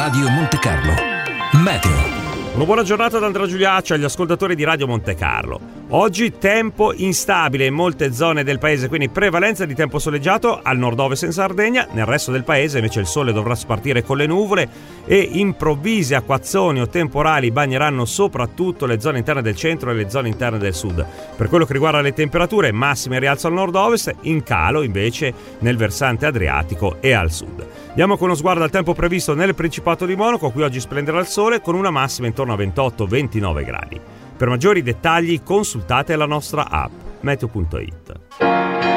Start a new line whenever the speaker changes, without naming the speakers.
Radio Monte Carlo. Meteo.
Una buona giornata da Andrea Giuliaccio agli ascoltatori di Radio Monte Carlo. Oggi tempo instabile in molte zone del paese, quindi prevalenza di tempo soleggiato al nord-ovest in Sardegna. Nel resto del paese invece il sole dovrà spartire con le nuvole e improvvisi acquazzoni o temporali bagneranno soprattutto le zone interne del centro e le zone interne del sud. Per quello che riguarda le temperature, massime in rialzo al nord-ovest, in calo invece nel versante adriatico e al sud. Andiamo con uno sguardo al tempo previsto nel Principato di Monaco. Qui oggi splenderà il sole con una massima intorno a 28-29 gradi. Per maggiori dettagli consultate la nostra app meteo.it.